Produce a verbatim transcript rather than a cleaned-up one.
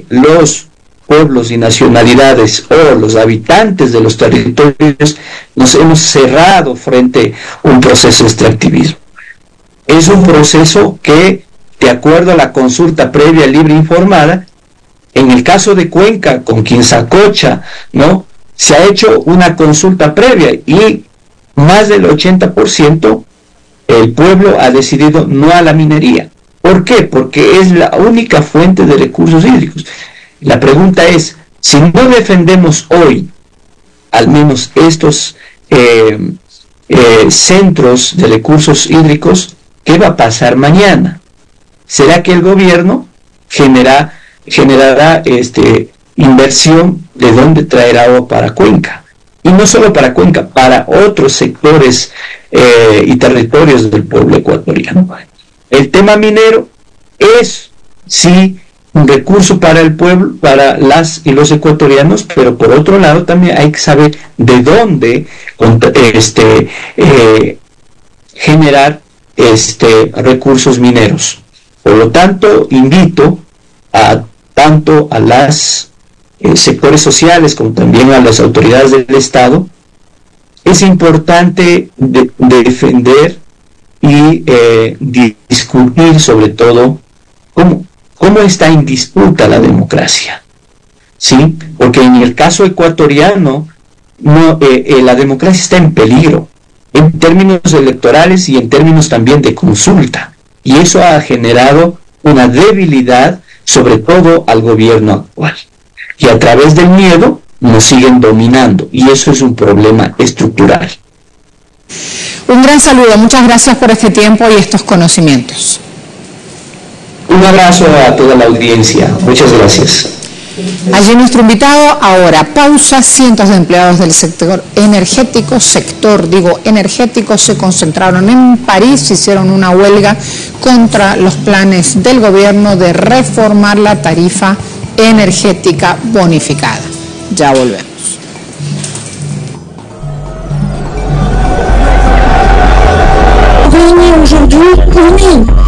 los pueblos y nacionalidades o los habitantes de los territorios nos hemos cerrado frente a un proceso de extractivismo. Es un proceso que, de acuerdo a la consulta previa, libre e informada, en el caso de Cuenca, con Quinzacocha, ¿no?, se ha hecho una consulta previa y más del ochenta por ciento el pueblo ha decidido no a la minería. ¿Por qué? Porque es la única fuente de recursos hídricos. La pregunta es, si no defendemos hoy, al menos estos eh, eh, centros de recursos hídricos, ¿qué va a pasar mañana? ¿Será que el gobierno genera, generará este, inversión de dónde traer agua para Cuenca? Y no solo para Cuenca, para otros sectores eh, y territorios del pueblo ecuatoriano. El tema minero es, sí, un recurso para el pueblo, para las y los ecuatorianos, pero por otro lado también hay que saber de dónde este, eh, generar este, recursos mineros. Por lo tanto, invito a tanto a los eh, sectores sociales como también a las autoridades del Estado. Es importante de, de defender y eh, discutir sobre todo cómo ¿Cómo está en disputa la democracia? ¿Sí? Porque en el caso ecuatoriano, no, eh, eh, la democracia está en peligro, en términos electorales y en términos también de consulta. Y eso ha generado una debilidad, sobre todo al gobierno actual. Y a través del miedo nos siguen dominando. Y eso es un problema estructural. Un gran saludo. Muchas gracias por este tiempo y estos conocimientos. Un abrazo a toda la audiencia. Muchas gracias. Allí nuestro invitado. Ahora, pausa. Cientos de empleados del sector energético, sector, digo, energético, se concentraron en París, hicieron una huelga contra los planes del gobierno de reformar la tarifa energética bonificada. Ya volvemos.